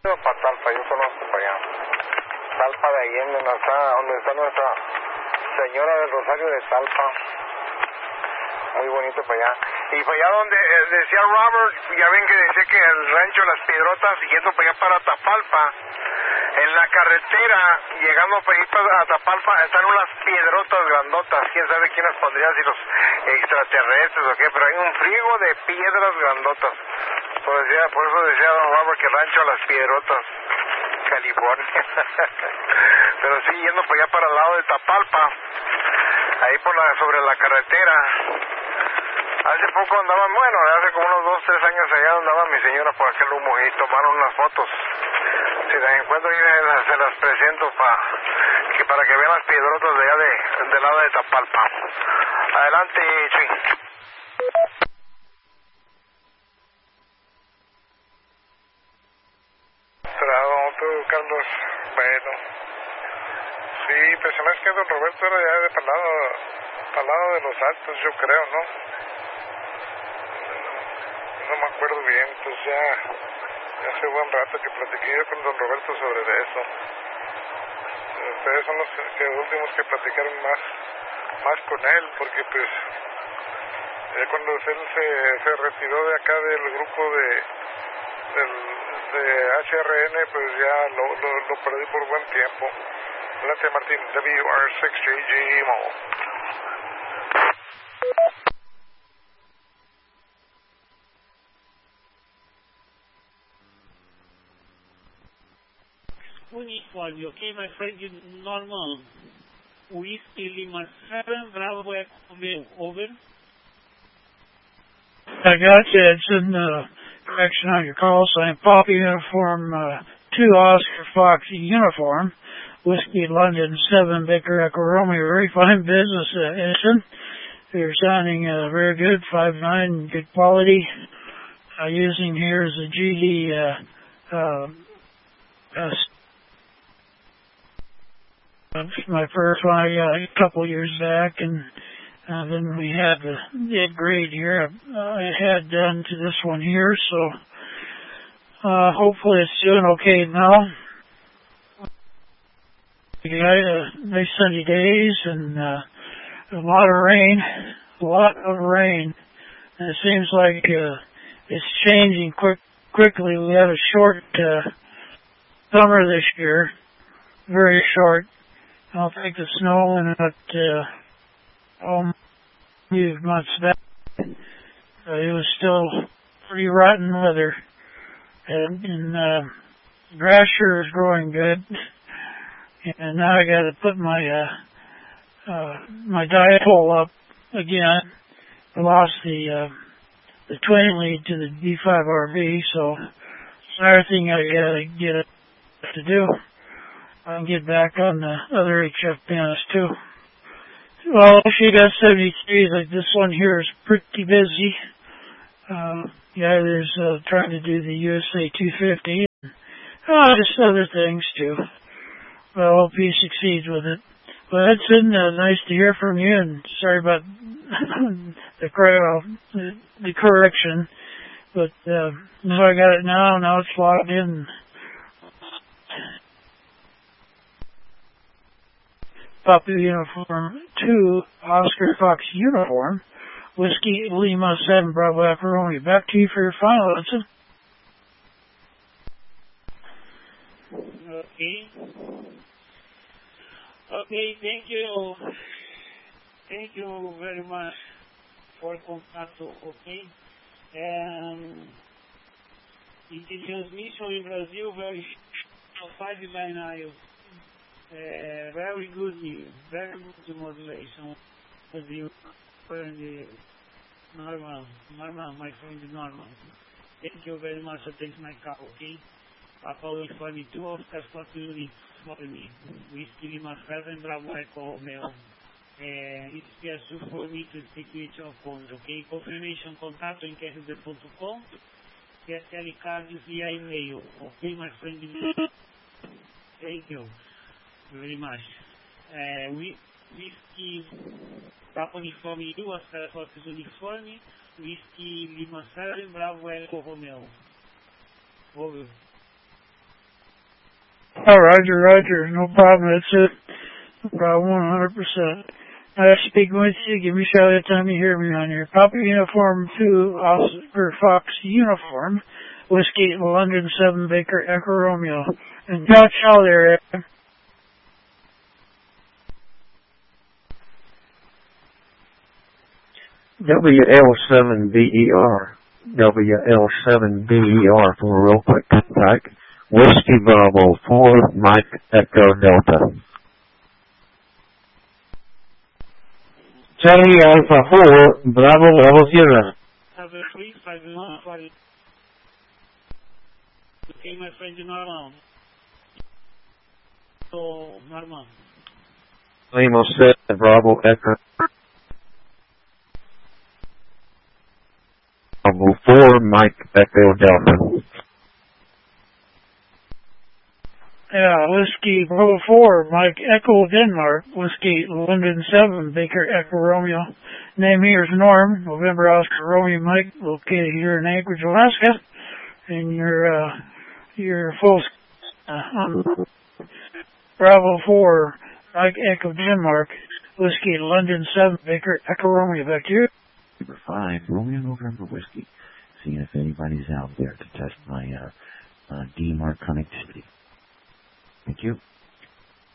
Para Talpa, yo conozco para allá. Talpa de Allende, donde está nuestra señora del Rosario de Talpa. Muy bonito para allá. Y para allá donde decía Robert, ya ven que decía que el rancho Las Piedrotas, yendo para allá para Tapalpa, en la carretera, llegando para ir a Tapalpa, están unas piedrotas grandotas. Quién sabe quién las pondría, si los extraterrestres o qué, pero hay un frigo de piedras grandotas. Por eso decía don Robert que rancho Las Piedrotas, California. Pero sí, yendo para allá para el lado de Tapalpa, ahí sobre la carretera. Hace poco andaban, hace como unos 2, 3 años allá andaba mi señora por aquel humo y tomaron unas fotos. Si las encuentro y se las presento para que vean las piedrotas de allá del lado de Tapalpa. Adelante, Chuy. Tú, Carlos. Bueno. Sí, pues se me hace que don Roberto era ya de para el lado de los Altos, yo creo, ¿no? No me acuerdo bien, pues ya hace buen rato que platiqué yo con don Roberto sobre eso. Ustedes son los últimos que platicaron más con él, porque pues cuando él se retiró de acá del grupo de HRN, pues ya lo perdí por buen tiempo. Adelante, Martín, WR6JGMO. Uniforme, ok, my friend, normal. Whiskey Lima 7, Bravo Echo Male, over. I got you. It's in correction on your call sign. Poppy uniform 2 Oscar Fox uniform. Whiskey London 7 Baker Echo Romeo. Very fine business edition. You're sounding very good. 5.9, good quality. Using here is a GD my first one I got a couple years back, and then we had the upgrade here I had done to this one here, so hopefully it's doing okay now. We got nice sunny days and a lot of rain, and it seems like it's changing quickly. We had a short summer this year, very short. I don't think the snow in it months back. It was still pretty rotten weather, and grass sure is growing good. And now I got to put my my dipole up again. I lost the twin lead to the D5RV, so it's another thing I got to get to do. I can get back on the other HF panels too. Well, if you got 73s, like this one here is pretty busy. There's trying to do the USA 250. Just other things too. Well, I hope he succeeds with it. But it's been nice to hear from you, and sorry about the correction. But now I got it now it's logged in. Papa Uniform 2, Oscar Fox Uniform, Whiskey Lima 7, Bravo Echo Romeo. Back to you for your final answer. Okay, thank you. Thank you very much for contact, okay? In transmission in Brazil, very 5.9. Very good modulation. Normal, my friend, normal. Thank you very much for taking my call, okay? Papa Uniforme 2 Oscar Fox Uniform, Whiskey Lima 7, Bravo Echo Romeo. It's just for me to security of phones, okay? Confirmation contact in KSD.com. Get telecard via email, okay, my friend? Thank you very much. Whiskey Papa Uniforme 2 Oscar Fox Uniforme, Whiskey Lima 7, Bravo Echo Romeo. Over. Oh, Roger. No problem. That's it. No problem, 100%. Nice speaking with you. Give me a shout every time you hear me on your Papa Uniform 2 Oscar Fox Uniform. Whiskey London 7 Baker Echo Romeo. And ciao there. WL7BER. WL7BER for a real quick contact. Whiskey Bravo 4 Mike Echo Delta. Charlie Alpha 4 Bravo Level 0. Have a sleep, I do not fly. Okay, my friend, you're not alone. So, normal. Limo 7 Bravo Echo. Bravo 4 Mike Echo Delta. Yeah, Whiskey Bravo 4, Mike Echo Denmark, Whiskey London 7, Baker Echo Romeo. Name here is Norm, November Oscar Romeo Mike, located here in Anchorage, Alaska. And your full Bravo 4, Mike Echo Denmark, Whiskey London 7, Baker Echo Romeo. Back to you. Number 5, Romeo November Whiskey. Seeing if anybody's out there to test my DMARC connectivity. Thank you.